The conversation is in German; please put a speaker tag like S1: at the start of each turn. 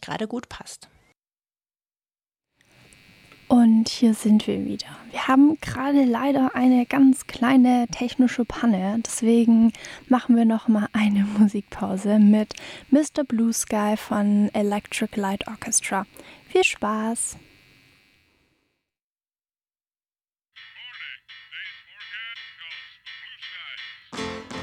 S1: gerade gut passt.
S2: Und hier sind wir wieder. Wir haben gerade leider eine ganz kleine technische Panne, deswegen machen wir noch mal eine Musikpause mit Mr. Blue Sky von Electric Light Orchestra. Viel Spaß!